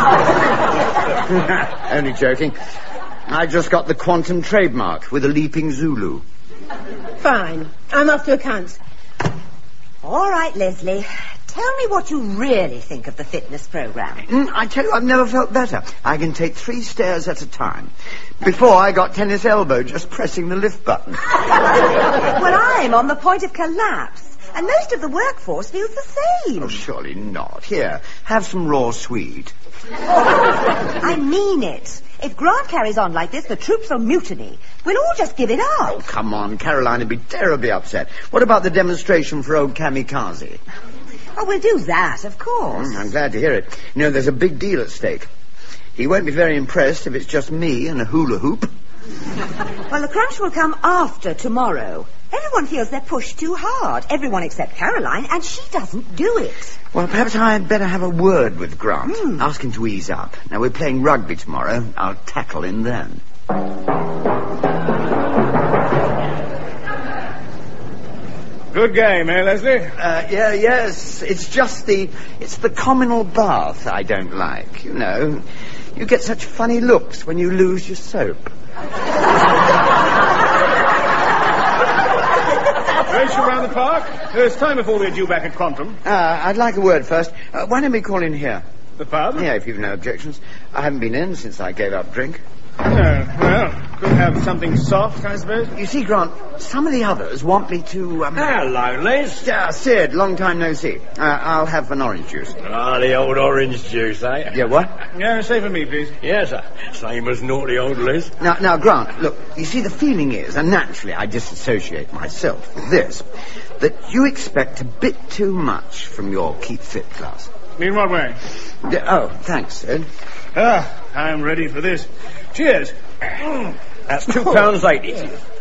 Only joking. I just got the Quantum trademark with a leaping Zulu. Fine. I'm off to accounts. All right, Leslie. Tell me what you really think of the fitness program. Mm, I tell you, I've never felt better. I can take three stairs at a time. Before, I got tennis elbow just pressing the lift button. Well, I'm on the point of collapse, and most of the workforce feels the same. Oh, surely not. Here, have some raw swede. I mean it. If Grant carries on like this, the troops will mutiny. We'll all just give it up. Oh, come on. Caroline would be terribly upset. What about the demonstration for old Kamikaze? Oh, we'll do that, of course. Mm, I'm glad to hear it. You know, there's a big deal at stake. He won't be very impressed if it's just me and a hula hoop. Well, the crunch will come after tomorrow. Everyone feels they're pushed too hard. Everyone except Caroline, and she doesn't do it. Well, perhaps I'd better have a word with Grant. Mm. Ask him to ease up. Now, we're playing rugby tomorrow. I'll tackle him then. Good game, eh, Leslie? Uh, yeah, yes. It's just the... It's the communal bath I don't like, you know. You get such funny looks when you lose your soap. Race you around the park? It's time before we're due back at Quantum. Uh, I'd like a word first. Uh, why don't we call in here? The pub? Yeah, if you've no objections. I haven't been in since I gave up drink. Oh, well, could have something soft, I suppose. You see, Grant, some of the others want me to... Um... Hello, Les. Yeah, Sid, long time no see. Uh, I'll have an orange juice. Ah, the old orange juice, eh? Yeah, what? Yeah, say for me, please. Yes, sir. Same as naughty old Les. Now, now, Grant, look, you see, the feeling is, and naturally I disassociate myself with this, that you expect a bit too much from your Keep Fit class. In what way? Yeah, oh, thanks, Sid. Ah, I'm ready for this. Cheers. That's two pounds eighty.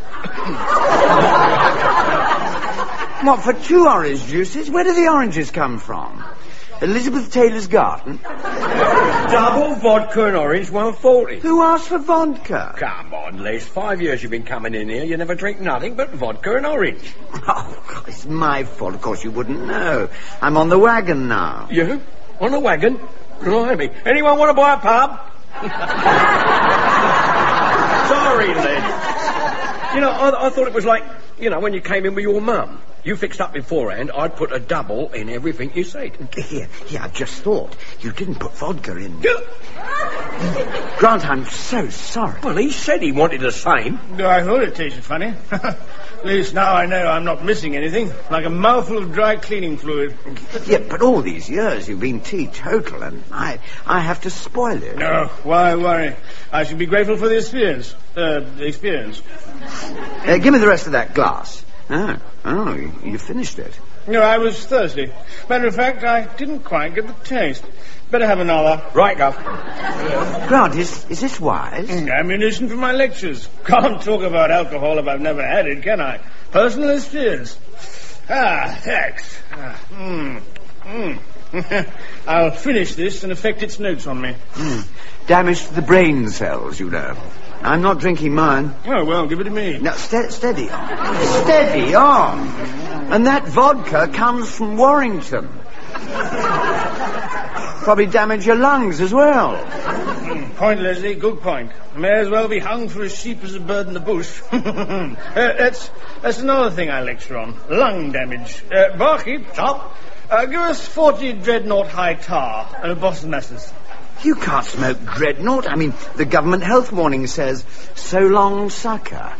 What, for two orange juices? Where do the oranges come from? Elizabeth Taylor's garden? Double vodka and orange, one forty. Who asked for vodka? Come on, Les. Five years you've been coming in here. You never drink nothing but vodka and orange. Oh, it's my fault. Of course you wouldn't know. I'm on the wagon now. You? On the wagon? Blimey. Anyone want to buy a pub? Sorry, Les. You know, I, I thought it was like, you know, when you came in with your mum. You fixed up beforehand, I'd put a double in everything you said. Here, here, I just thought. You didn't put vodka in. Grant, I'm so sorry. Well, he said he wanted the same. No, I thought it tasted funny. At least now I know I'm not missing anything. Like a mouthful of dry cleaning fluid. Yeah, but all these years you've been teetotal, and I I have to spoil it. No, why worry? I should be grateful for the experience. Uh, the experience. Uh, give me the rest of that glass. Oh, oh, you, you finished it. No, I was thirsty. Matter of fact, I didn't quite get the taste. Better have another. Right, Guff. Grant, is, is this wise? Mm, ammunition for my lectures. Can't talk about alcohol if I've never had it, can I? Personal experience. Ah, thanks. Ah, mm, mm. I'll finish this and affect its notes on me. Mm. Damage to the brain cells, you know. I'm not drinking mine. Oh, well, give it to me. No, ste- steady on. Steady on. And that vodka comes from Warrington. Probably damage your lungs as well. Mm, point, Leslie, good point. May as well be hung for a sheep as a bird in the bush. uh, that's, that's another thing I lecture on. Lung damage. Uh, barkeep, top. Uh, give us forty Dreadnought High Tar and a Boston Masses. You can't smoke Dreadnought. I mean, the government health warning says, so long, sucker.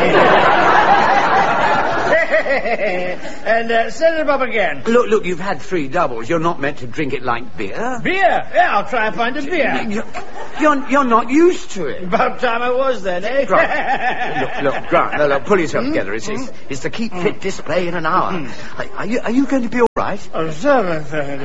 And uh, set it up again. Look, look, you've had three doubles. You're not meant to drink it like beer. Beer? Yeah, I'll try and find a beer. You're, you're, you're not used to it. About time I was then, eh? Grant, look, look, Grant, no, no, pull yourself mm? together. It's, it's, it's the Keep Fit display in an hour. Mm. Are, are, you, are you going to be all right? Oh, sir,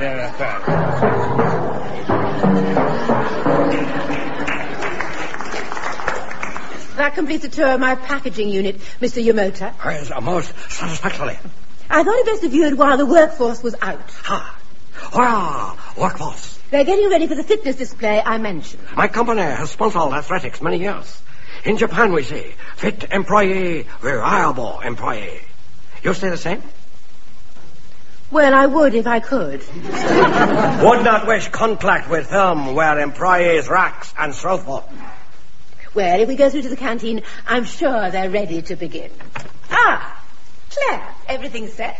That completes a tour of my packaging unit, Mister Yamota. Yes, most satisfactorily. I thought it best if you had while the workforce was out. Ha! Hurrah! Workforce! They're getting ready for the fitness display I mentioned. My company has sponsored athletics many years. In Japan we say, fit employee, reliable employee. You say the same? Well, I would if I could. Would not wish contact with firm where employees racks and so forth. Well, if we go through to the canteen, I'm sure they're ready to begin. Ah, Claire, everything's set.